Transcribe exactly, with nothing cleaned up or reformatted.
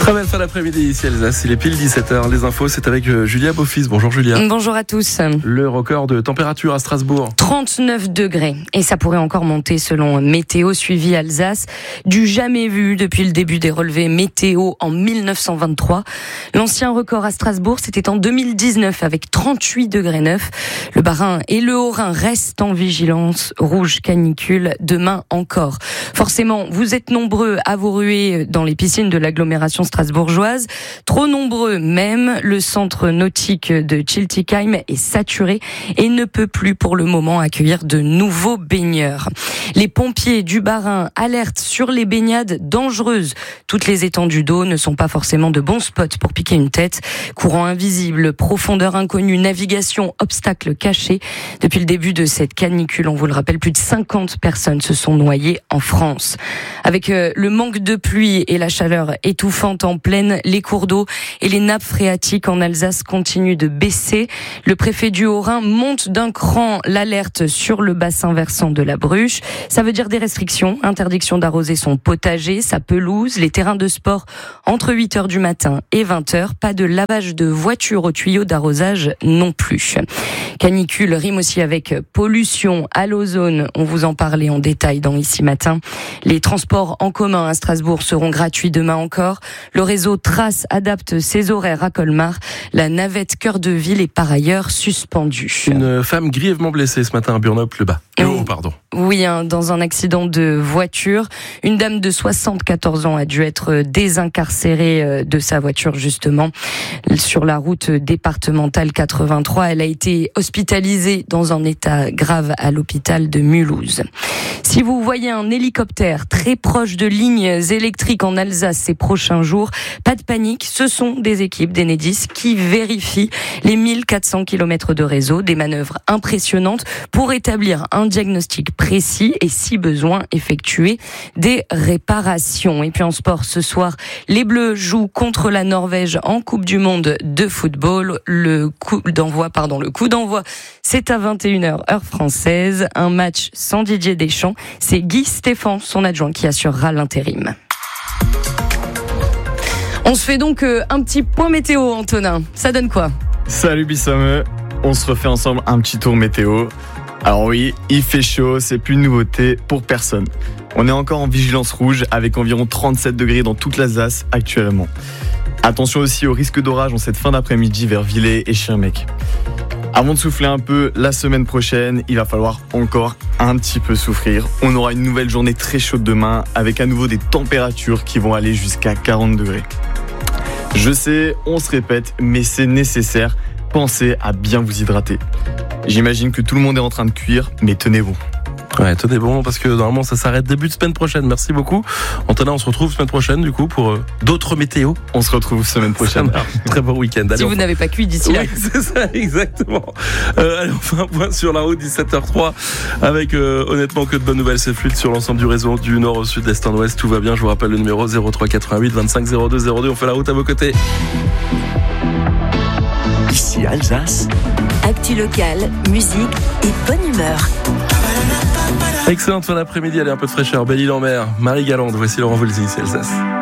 Très belle fin d'après-midi ici à Alsace, il est pile dix-sept heures. Les infos, c'est avec Julia Beaufils. Bonjour Julia. Bonjour à tous. Le record de température à Strasbourg. trente-neuf degrés. Et ça pourrait encore monter selon Météo suivi Alsace. Du jamais vu depuis le début des relevés météo en mille neuf cent vingt-trois. L'ancien record à Strasbourg, c'était en deux mille dix-neuf avec trente-huit degrés neuf. Le Bas-Rhin et le Haut-Rhin restent en vigilance rouge canicule demain encore. Forcément, vous êtes nombreux à vous ruer dans les piscines de l'agglomération strasbourgeoise. Trop nombreux même, le centre nautique de Schiltigheim est saturé et ne peut plus pour le moment accueillir de nouveaux baigneurs. Les pompiers du Bas-Rhin alertent sur les baignades dangereuses. Toutes les étendues d'eau ne sont pas forcément de bons spots pour piquer une tête. Courant invisible, profondeur inconnue, navigation, obstacles cachés. Depuis le début de cette canicule, on vous le rappelle, plus de cinquante personnes se sont noyées en France. Avec euh, le manque de pluie et la chaleur étouffante en pleine, les cours d'eau et les nappes phréatiques en Alsace continuent de baisser. Le préfet du Haut-Rhin monte d'un cran l'alerte sur le bassin versant de la Bruche. Ça veut dire des restrictions, interdiction d'arroser son potager, sa pelouse, les terrains de sport entre huit heures du matin et vingt heures. Pas de lavage de voitures au tuyau d'arrosage non plus. Canicule rime aussi avec pollution à l'ozone. On vous en parlait en détail dans Ici Matin. Les transports en commun à Strasbourg seront gratuits demain encore. Le réseau Trace adapte ses horaires à Colmar. La navette Cœur de Ville est par ailleurs suspendue. Une femme grièvement blessée ce matin à Burnhop-le-Bas. Le haut, pardon. Oui, hein, dans un accident de voiture. Une dame de soixante-quatorze ans a dû être désincarcérée de sa voiture, justement, sur la route départementale quatre-vingt-trois. Elle a été hospitalisée dans un état grave à l'hôpital de Mulhouse. Si vous voyez un hélicoptère très proche de lignes électriques en Alsace ces prochains jours, pas de panique, ce sont des équipes d'Enedis qui vérifient les mille quatre cents kilomètres de réseau, des manœuvres impressionnantes pour établir un diagnostic précis et, si besoin, effectuer des réparations. Et puis en sport, ce soir, les Bleus jouent contre la Norvège en Coupe du Monde de football. Le coup d'envoi, pardon, le coup d'envoi, c'est à vingt et une heures heure française. Un match sans Didier Deschamps. C'est Guy Stéphane, son adjoint, qui assurera l'intérim. On se fait donc un petit point météo, Antonin. Ça donne quoi ? Salut Bissome, on se refait ensemble un petit tour météo. Alors oui, il fait chaud, c'est plus une nouveauté pour personne. On est encore en vigilance rouge avec environ trente-sept degrés dans toute l'Alsace actuellement. Attention aussi au risque d'orage en cette fin d'après-midi vers Villers et Schirmeck. Avant de souffler un peu, la semaine prochaine, il va falloir encore un petit peu souffrir. On aura une nouvelle journée très chaude demain avec à nouveau des températures qui vont aller jusqu'à quarante degrés. Je sais, on se répète, mais c'est nécessaire. Pensez à bien vous hydrater. J'imagine que tout le monde est en train de cuire, mais tenez bon. Ouais, tenez bon, parce que normalement ça s'arrête début de semaine prochaine. Merci beaucoup. Antonin, on se retrouve semaine prochaine du coup pour euh, d'autres météos. On se retrouve semaine prochaine. Très bon week-end. Allez, si vous enfin... n'avez pas cuit d'ici là. Oui, c'est ça, exactement. Euh, allez, on fait un point sur la route, dix-sept heures trois, avec euh, honnêtement que de bonnes nouvelles. C'est fluide sur l'ensemble du réseau, du nord au sud, d'est en ouest. Tout va bien. Je vous rappelle le numéro zéro trois quatre-vingt-huit vingt-cinq zéro deux zéro deux. On fait la route à vos côtés. Ici Alsace. Actu locale, musique et bonne humeur. Excellente fin d'après-midi, allez, un peu de fraîcheur. Belle-Île en mer, Marie Galande, voici Laurent Voulzy, c'est Alsace.